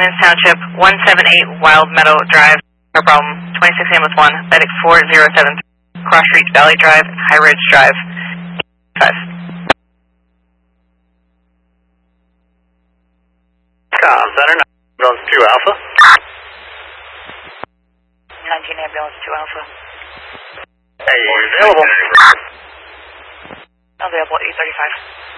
Independence Township, 178 Wild Meadow Drive, no problem, 26 AM with 1, Medic 4073, Cross Street Valley Drive, High Ridge Drive, 5. Center, Ambulance 2 Alpha. 19 Ambulance 2 Alpha. Hey, available. Available 835.